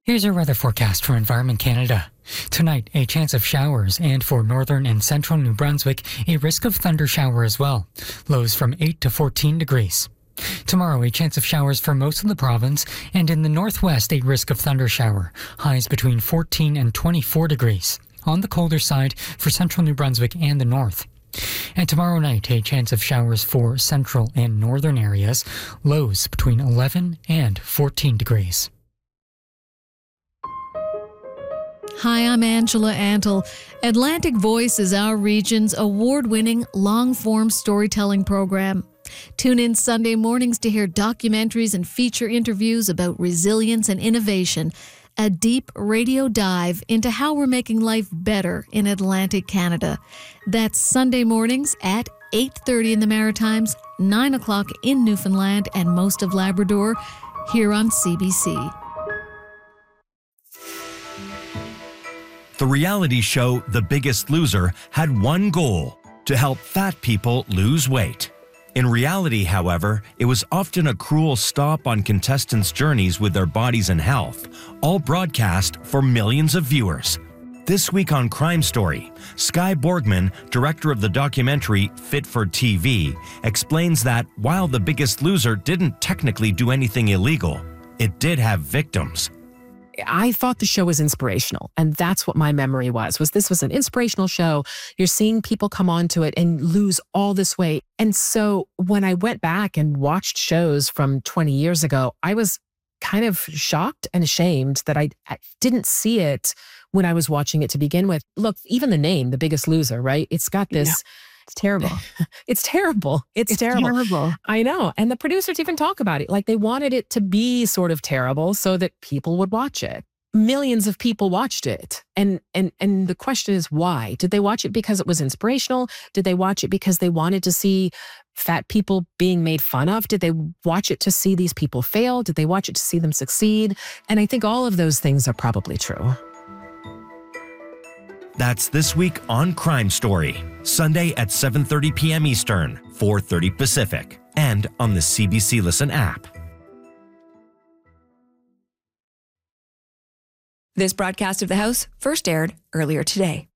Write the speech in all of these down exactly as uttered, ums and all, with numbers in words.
Here's your weather forecast for Environment Canada. Tonight, a chance of showers, and for northern and central New Brunswick, a risk of thunder shower as well. Lows from eight to fourteen degrees. Tomorrow, a chance of showers for most of the province, and in the northwest, a risk of thunder shower. Highs between fourteen and twenty-four degrees. On the colder side for central New Brunswick and the north. And tomorrow night, a chance of showers for central and northern areas. Lows between eleven and fourteen degrees. Hi, I'm Angela Antle. Atlantic Voice is our region's award-winning long-form storytelling program. Tune in Sunday mornings to hear documentaries and feature interviews about resilience and innovation. A deep radio dive into how we're making life better in Atlantic Canada. That's Sunday mornings at eight thirty in the Maritimes, nine o'clock in Newfoundland and most of Labrador, here on C B C. The reality show The Biggest Loser had one goal: to help fat people lose weight. In reality, however, it was often a cruel stop on contestants' journeys with their bodies and health, all broadcast for millions of viewers. This week on Crime Story, Skye Borgman, director of the documentary Fit for T V, explains that while The Biggest Loser didn't technically do anything illegal, it did have victims. I thought the show was inspirational, and that's what my memory was, was this was an inspirational show. You're seeing people come onto it and lose all this weight. And so when I went back and watched shows from twenty years ago, I was kind of shocked and ashamed that I, I didn't see it when I was watching it to begin with. Look, even the name, The Biggest Loser, right? It's got this... Yeah. It's terrible. It's terrible. It's, it's terrible. terrible. I know. And the producers even talk about it. Like they wanted it to be sort of terrible so that people would watch it. Millions of people watched it. And and and the question is why? Did they watch it because it was inspirational? Did they watch it because they wanted to see fat people being made fun of? Did they watch it to see these people fail? Did they watch it to see them succeed? And I think all of those things are probably true. That's this week on Crime Story, Sunday at seven thirty p.m. Eastern, four thirty Pacific, and on the C B C Listen app. This broadcast of The House first aired earlier today.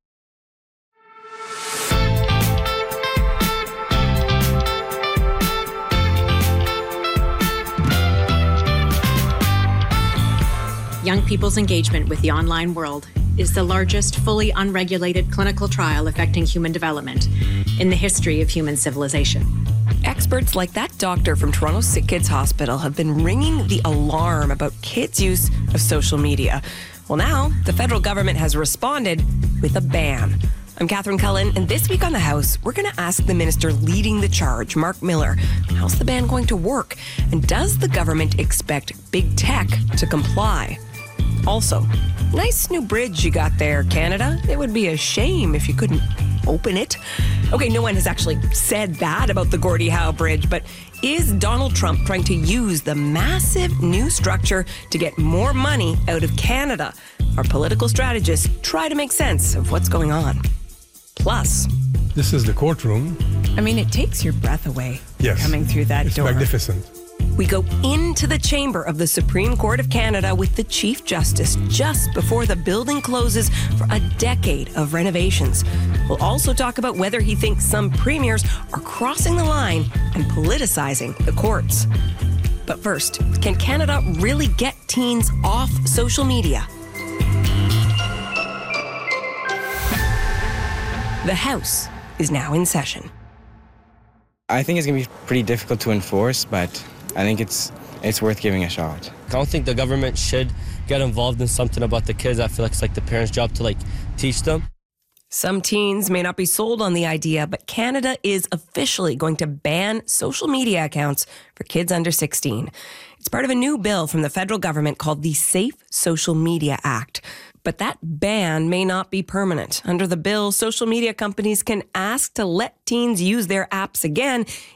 Young people's engagement with the online world is the largest fully unregulated clinical trial affecting human development in the history of human civilization. Experts like that doctor from Toronto's Sick Kids Hospital have been ringing the alarm about kids' use of social media. Well, now the federal government has responded with a ban. I'm Catherine Cullen, and this week on The House, we're going to ask the minister leading the charge, Mark Miller, how's the ban going to work? And does the government expect big tech to comply? Also, nice new bridge you got there, Canada. It would be a shame if you couldn't open it. Okay, no one has actually said that about the Gordie Howe Bridge, but is Donald Trump trying to use the massive new structure to get more money out of Canada? Our political strategists try to make sense of what's going on. Plus, this is the courtroom. I mean, it takes your breath away. Yes. Coming through that it's door. Magnificent. We go into the chamber of the Supreme Court of Canada with the Chief Justice just before the building closes for a decade of renovations. We'll also talk about whether he thinks some premiers are crossing the line and politicizing the courts. But first, can Canada really get teens off social media? The House is now in session. I think it's going to be pretty difficult to enforce, but I think it's it's worth giving a shot. I don't think the government should get involved in something about the kids. I feel like it's like the parents' job to like teach them. Some teens may not be sold on the idea, but Canada is officially going to ban social media accounts for kids under sixteen. It's part of a new bill from the federal government called the Safe Social Media Act. But that ban may not be permanent. Under the bill, social media companies can ask to let teens use their apps again